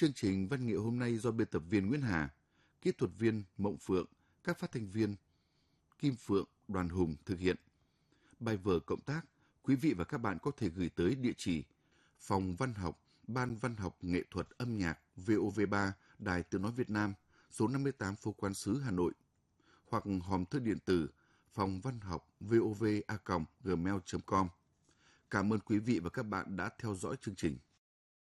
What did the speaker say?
Chương trình văn nghệ hôm nay do biên tập viên Nguyễn Hà, kỹ thuật viên Mộng Phượng, các phát thanh viên Kim Phượng, Đoàn Hùng thực hiện. Bài vở cộng tác, quý vị và các bạn có thể gửi tới địa chỉ Phòng Văn học, Ban Văn học Nghệ thuật Âm nhạc VOV3, Đài Tiếng nói Việt Nam, số 58 Phố Quán Sứ, Hà Nội, hoặc hòm thư điện tử phòng văn học vova@gmail.com. Cảm ơn quý vị và các bạn đã theo dõi chương trình.